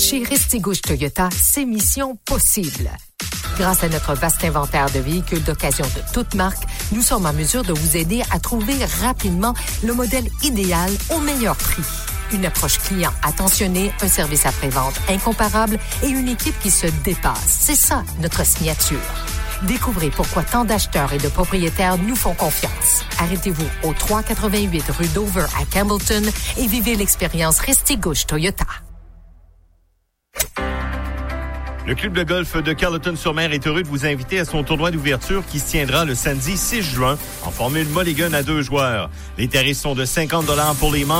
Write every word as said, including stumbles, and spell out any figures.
Chez Restigouche Toyota, c'est mission possible. Grâce à notre vaste inventaire de véhicules d'occasion de toutes marques, nous sommes en mesure de vous aider à trouver rapidement le modèle idéal au meilleur prix. Une approche client attentionnée, un service après-vente incomparable et une équipe qui se dépasse. C'est ça, notre signature. Découvrez pourquoi tant d'acheteurs et de propriétaires nous font confiance. Arrêtez-vous au trois cent quatre-vingt-huit rue Dover à Campbellton et vivez l'expérience Restigouche Toyota. Le club de golf de Carleton-sur-Mer est heureux de vous inviter à son tournoi d'ouverture qui se tiendra le samedi six juin en formule Mulligan à deux joueurs. Les tarifs sont de cinquante dollars pour les membres